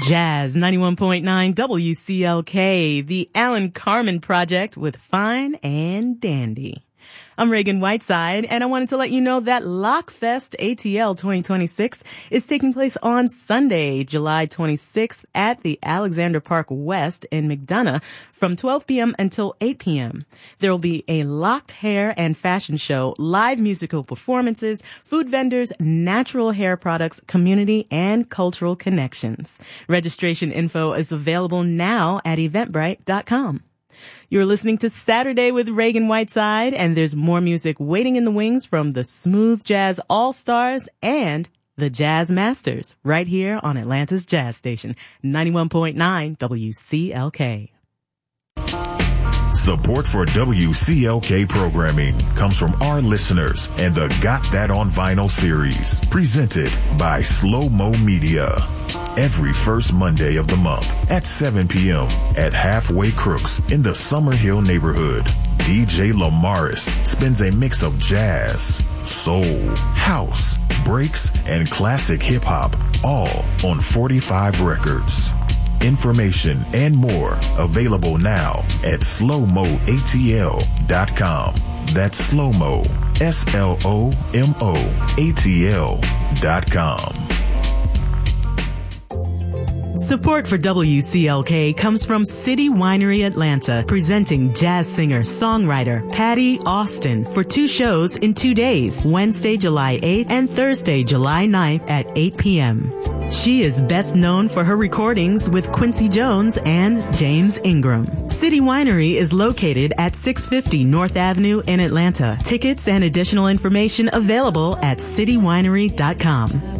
Jazz 91.9 WCLK, the Alan Carmen Project with Fine and Dandy. I'm Reagan Whiteside, and I wanted to let you know that Lockfest ATL 2026 is taking place on Sunday, July 26th at the Alexander Park West in McDonough from 12 p.m. until 8 p.m. There will be a locked hair and fashion show, live musical performances, food vendors, natural hair products, community, and cultural connections. Registration info is available now at Eventbrite.com. You're listening to Saturday with Reagan Whiteside, and there's more music waiting in the wings from the Smooth Jazz All-Stars and the Jazz Masters right here on Atlanta's Jazz Station, 91.9 WCLK. Support for WCLK programming comes from our listeners and the Got That on Vinyl series, presented by Slow Mo Media. Every first Monday of the month at 7 p.m. at Halfway Crooks in the Summer Hill neighborhood, DJ Lamaris spins a mix of jazz, soul, house, breaks, and classic hip-hop, all on 45 records. Information and more available now at slowmoatl.com. That's Slowmo, SLOMOATL.com. Support for WCLK comes from City Winery Atlanta, presenting jazz singer, songwriter Patty Austin for 2 shows in 2 days, Wednesday, July 8th and Thursday, July 9th at 8 p.m. She is best known for her recordings with Quincy Jones and James Ingram. City Winery is located at 650 North Avenue in Atlanta. Tickets and additional information available at citywinery.com.